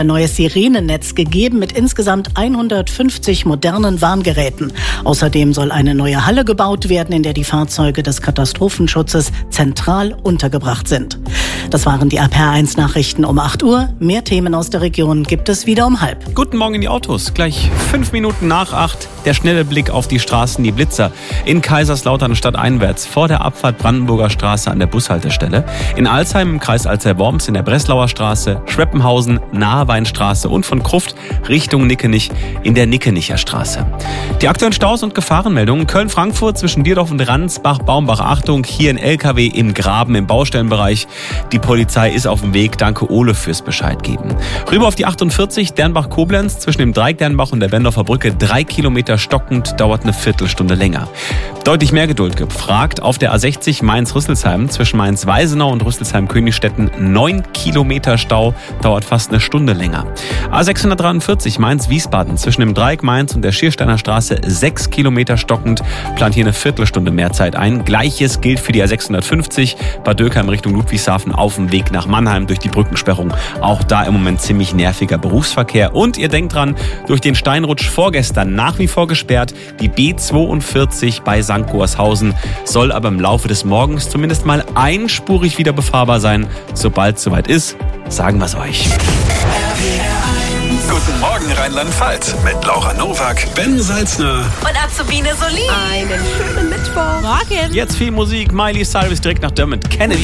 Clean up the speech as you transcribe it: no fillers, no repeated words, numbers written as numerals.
Ein neues Sirenennetz gegeben mit insgesamt 150 modernen Warngeräten. Außerdem soll eine neue Halle gebaut werden, in der die Fahrzeuge des Katastrophenschutzes zentral untergebracht sind. Das waren die RPR1-Nachrichten um 8 Uhr. Mehr Themen aus der Region gibt es wieder um 7:30. Guten Morgen in die Autos. Gleich 5 Minuten nach 8. Der schnelle Blick auf die Straßen, die Blitzer. In Kaiserslautern stadteinwärts vor der Abfahrt Brandenburger Straße an der Bushaltestelle. In Alzheim im Kreis Alzey-Worms in der Breslauer Straße. Schweppenhausen, Naheweinstraße und von Kruft Richtung Nickenich in der Nickenicher Straße. Die aktuellen Staus und Gefahrenmeldungen. Köln-Frankfurt zwischen Dierdorf und Ransbach-Baumbach. Achtung, hier ein LKW im Graben im Baustellenbereich. Die Polizei ist auf dem Weg. Danke Ole fürs Bescheid geben. Rüber auf die 48 Dernbach-Koblenz zwischen dem Dreieck Dernbach und der Bendorfer Brücke. 3 Kilometer stockend, dauert eine Viertelstunde länger. Deutlich mehr Geduld gefragt auf der A60 Mainz-Rüsselsheim zwischen Mainz-Weisenau und Rüsselsheim-Königstetten. 9 Kilometer Stau, dauert fast eine Stunde länger. A643 Mainz-Wiesbaden zwischen dem Dreieck Mainz und der Schiersteiner Straße. 6 Kilometer stockend, plant hier eine Viertelstunde mehr Zeit ein. Gleiches gilt für die A650 Bad Dürkheim Richtung Ludwigshafen auf dem Weg nach Mannheim durch die Brückensperrung. Auch da im Moment ziemlich nerviger Berufsverkehr. Und ihr denkt dran, durch den Steinrutsch vorgestern nach wie vor gesperrt. Die B42 bei St. Gorshausen soll aber im Laufe des Morgens zumindest mal einspurig wieder befahrbar sein. Sobald es soweit ist, sagen wir es euch. Guten Morgen Rheinland-Pfalz mit Laura Nowak, Ben Salzner und Azubine Solin. Einen schönen Mittwoch. Morgen. Jetzt viel Musik. Miley Cyrus direkt nach Dermot Kennedy.